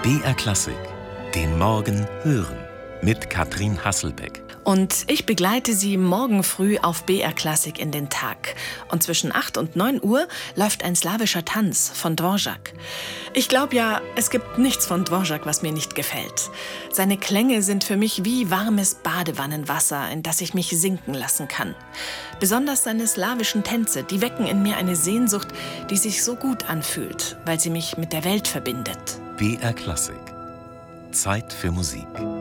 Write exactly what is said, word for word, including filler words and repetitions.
B R Klassik, den Morgen hören mit Katrin Hasselbeck. Und ich begleite Sie morgen früh auf B R Klassik in den Tag. Und zwischen acht und neun Uhr läuft ein slawischer Tanz von Dvorak. Ich glaube ja, es gibt nichts von Dvorak, was mir nicht gefällt. Seine Klänge sind für mich wie warmes Badewannenwasser, in das ich mich sinken lassen kann. Besonders seine slawischen Tänze, die wecken in mir eine Sehnsucht, die sich so gut anfühlt, weil sie mich mit der Welt verbindet. B R Klassik. Zeit für Musik.